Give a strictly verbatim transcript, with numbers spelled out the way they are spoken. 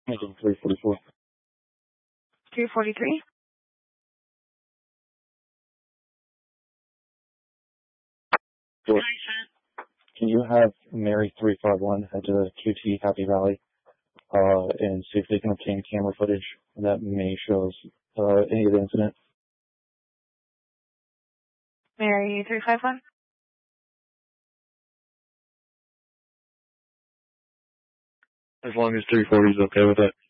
Making three forty-four. three forty-three? Sure. Can you have Mary three five one head to Q T Happy Valley uh, and see if they can obtain camera footage that may show us uh, any of the incident? Mary three five one? As long as three forty is okay with it.